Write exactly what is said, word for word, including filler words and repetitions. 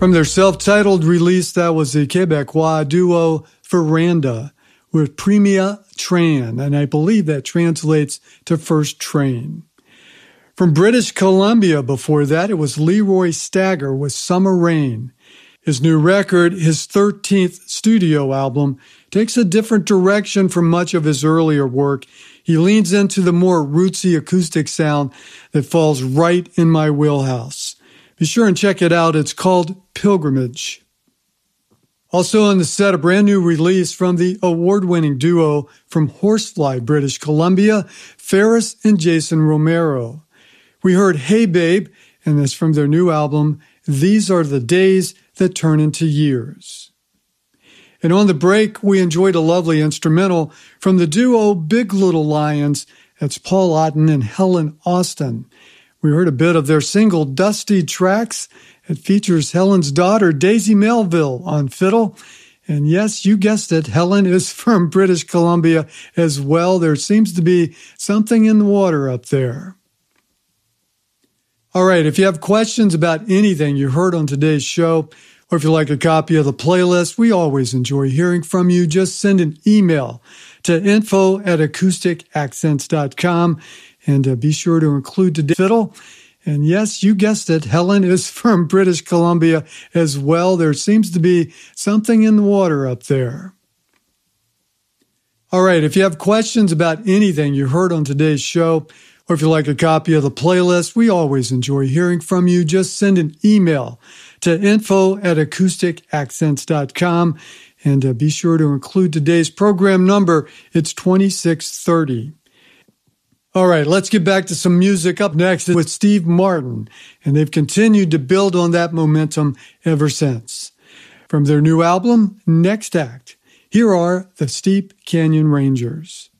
From their self-titled release, that was the Quebecois duo Veranda with Premia Train, and I believe that translates to First Train. From British Columbia before that, it was Leroy Stagger with Summer Rain. His new record, his thirteenth studio album, takes a different direction from much of his earlier work. He leans into the more rootsy acoustic sound that falls right in my wheelhouse. Be sure and check it out. It's called Pilgrimage. Also on the set, a brand new release from the award-winning duo from Horsefly, British Columbia, Ferris and Jason Romero. We heard Hey Babe, and that's from their new album, These Are the Days That Turn Into Years. And on the break, we enjoyed a lovely instrumental from the duo Big Little Lions. That's Paul Otten and Helen Austin. We heard a bit of their single Dusty Tracks. It features Helen's daughter, Daisy Melville, on fiddle. And yes, you guessed it, Helen is from British Columbia as well. There seems to be something in the water up there. All right, if you have questions about anything you heard on today's show, or if you'd like a copy of the playlist, we always enjoy hearing from you. Just send an email to info at acoustic accents dot com, and uh, be sure to include today's fiddle. And yes, you guessed it, Helen is from British Columbia as well. There seems to be something in the water up there. All right, if you have questions about anything you heard on today's show, or if you'd like a copy of the playlist, we always enjoy hearing from you. Just send an email to info at acoustic accents dot com, and uh, be sure to include today's program number. It's twenty-six thirty. All right, let's get back to some music. Up next with Steve Martin, and they've continued to build on that momentum ever since. From their new album, Next Act, here are the Steep Canyon Rangers.